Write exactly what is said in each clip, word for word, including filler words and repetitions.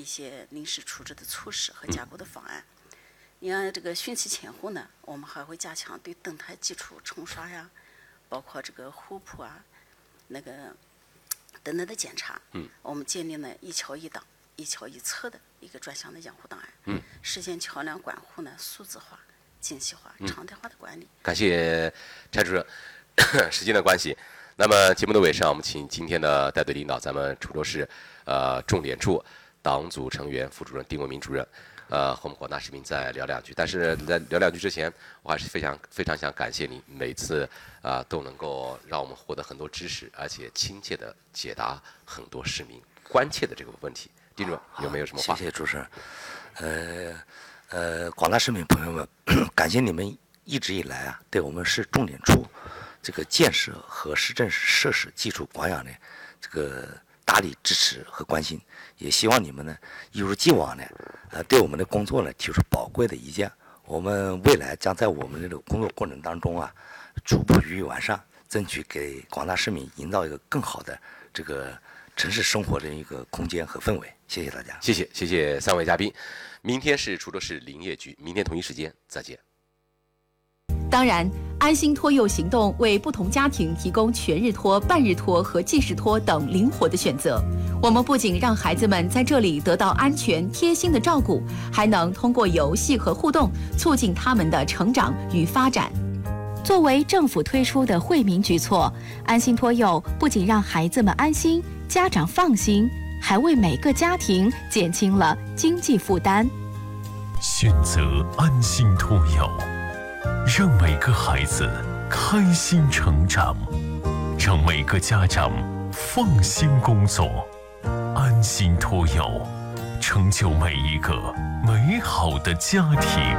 一些临时处置的措施和加固的方案。你看这个汛期前后呢，我们还会加强对灯台基础冲刷呀，包括这个护铺啊，那个等等的检查。 嗯， 我们建立了一桥一档、一桥一测的一个专项的养护档案。 嗯， 实现桥梁管护呢数字化、精细化、常态化的管理。 嗯、感谢柴主任。时间的关系，那么节目的尾声，我们请今天的带队领导，咱们滁州市呃重点处党组成员、副主任丁文明主任，呃和我们广大市民再聊两句。但是在聊两句之前，我还是非常非常想感谢你，每次啊、呃、都能够让我们获得很多知识，而且亲切的解答很多市民关切的这个问题。丁主任有没有什么话？ 谢谢主持人。呃呃，广大市民朋友们，感谢你们一直以来啊对我们市重点处这个建设和市政设施基础保养呢这个大力支持和关心，也希望你们呢一如既往呢呃对我们的工作呢提出宝贵的意见。我们未来将在我们这个工作过程当中啊逐步予以完善，争取给广大市民营造一个更好的这个城市生活的一个空间和氛围。谢谢大家。 谢谢谢谢三位嘉宾。明天是滁州市林业局，明天同一时间再见。 当然，安心托幼行动为不同家庭提供全日托、半日托和即时托等灵活的选择。我们不仅让孩子们在这里得到安全贴心的照顾，还能通过游戏和互动促进他们的成长与发展。 作为政府推出的惠民举措，安心托幼不仅让孩子们安心、家长放心，还为每个家庭减轻了经济负担。 选择安心托幼，让每个孩子开心成长，让每个家长放心工作。安心托幼，成就每一个美好的家庭。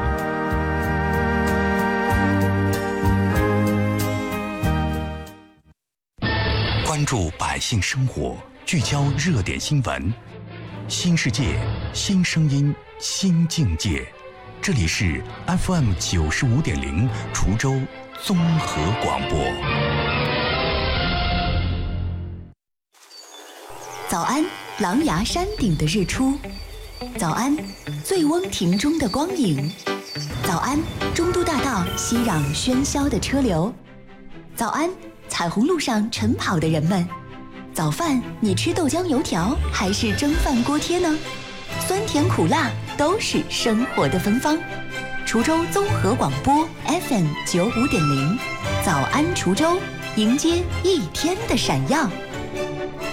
关注百姓生活，聚焦热点新闻，新世界，新声音，新境界。这里是 F M 九十五点零滁州综合广播。 早安，狼牙山顶的日出；早安，醉翁亭中的光影；早安，中都大道熙攘喧嚣的车流；早安，彩虹路上晨跑的人们。早饭你吃豆浆油条还是蒸饭锅贴呢？酸甜苦辣都是生活的芬芳。滁州综合广播 F M 九五点零，早安滁州，迎接一天的闪耀。